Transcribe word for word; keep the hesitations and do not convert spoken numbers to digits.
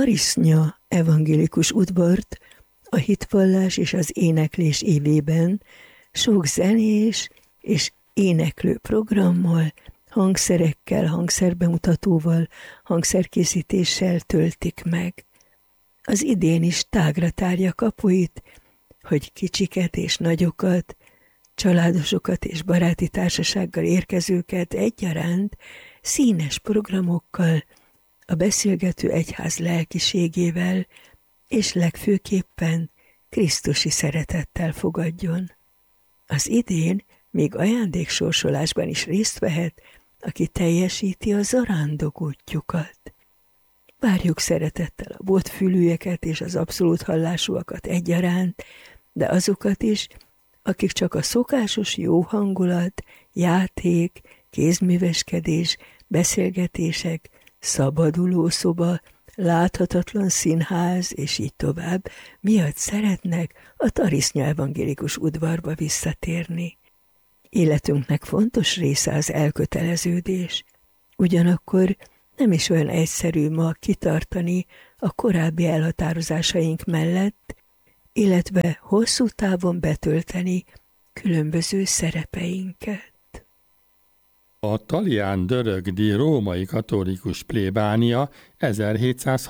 Tarisznya evangélikus udvart a hitvallás és az éneklés évében sok zenés és éneklő programmal, hangszerekkel, hangszerbemutatóval, hangszerkészítéssel töltik meg. Az idén is tágra tárja kapuit, hogy kicsiket és nagyokat, családosokat és baráti társasággal érkezőket egyaránt színes programokkal, a beszélgető egyház lelkiségével és legfőképpen krisztusi szeretettel fogadjon. Az idén még ajándéksorsolásban is részt vehet, aki teljesíti a zarándokútjukat. Várjuk szeretettel a botfülűeket és az abszolút hallásúakat egyaránt, de azokat is, akik csak a szokásos jó hangulat, játék, kézműveskedés, beszélgetések, szabadulószoba, láthatatlan színház, és így tovább, miatt szeretnek a Tarisznya evangélikus udvarba visszatérni. Életünknek fontos része az elköteleződés, ugyanakkor nem is olyan egyszerű ma kitartani a korábbi elhatározásaink mellett, illetve hosszú távon betölteni különböző szerepeinket. A Talián Dörögdi római katolikus plébánia ezerhétszáz